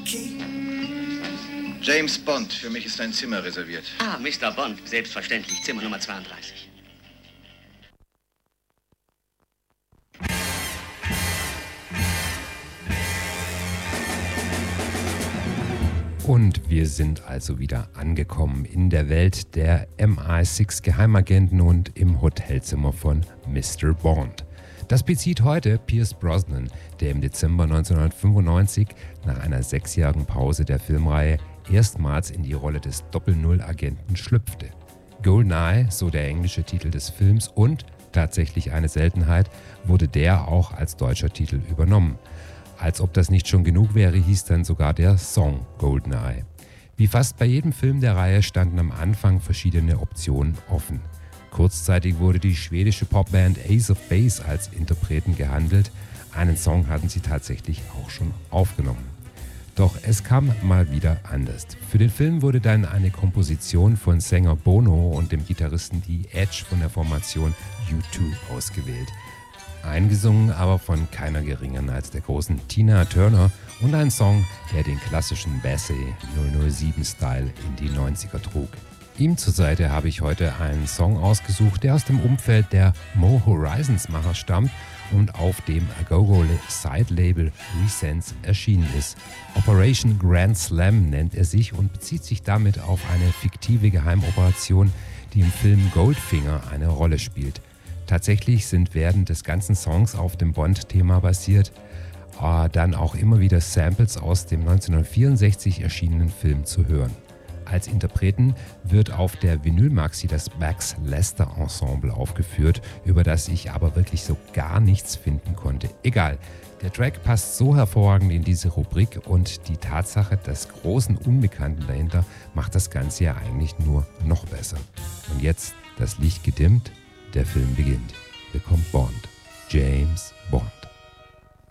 James Bond, für mich ist ein Zimmer reserviert. Ah, Mr. Bond, selbstverständlich. Zimmer Nummer 32. Und wir sind also wieder angekommen in der Welt der MI6 Geheimagenten und im Hotelzimmer von Mr. Bond. Das bezieht heute Pierce Brosnan, der im Dezember 1995 nach einer 6-jährigen Pause der Filmreihe erstmals in die Rolle des Doppel-Null-Agenten schlüpfte. Goldeneye, so der englische Titel des Films, und tatsächlich eine Seltenheit, wurde der auch als deutscher Titel übernommen. Als ob das nicht schon genug wäre, hieß dann sogar der Song Goldeneye. Wie fast bei jedem Film der Reihe standen am Anfang verschiedene Optionen offen. Kurzzeitig wurde die schwedische Popband Ace of Base als Interpreten gehandelt. Einen Song hatten sie tatsächlich auch schon aufgenommen. Doch es kam mal wieder anders. Für den Film wurde dann eine Komposition von Sänger Bono und dem Gitarristen The Edge von der Formation U2 ausgewählt. Eingesungen aber von keiner geringeren als der großen Tina Turner und ein Song, der den klassischen Bassey 007-Style in die 90er trug. Ihm zur Seite habe ich heute einen Song ausgesucht, der aus dem Umfeld der Mo Horizons Macher stammt und auf dem Agogo Side-Label Resense erschienen ist. Operation Grand Slam nennt er sich und bezieht sich damit auf eine fiktive Geheimoperation, die im Film Goldfinger eine Rolle spielt. Tatsächlich sind während des ganzen Songs auf dem Bond-Thema basiert, dann auch immer wieder Samples aus dem 1964 erschienenen Film zu hören. Als Interpreten wird auf der Vinyl-Maxi das Max Lester Ensemble aufgeführt, über das ich aber wirklich so gar nichts finden konnte. Egal, der Track passt so hervorragend in diese Rubrik und die Tatsache des großen Unbekannten dahinter macht das Ganze ja eigentlich nur noch besser. Und jetzt das Licht gedimmt, der Film beginnt. Hier kommt Bond, James Bond.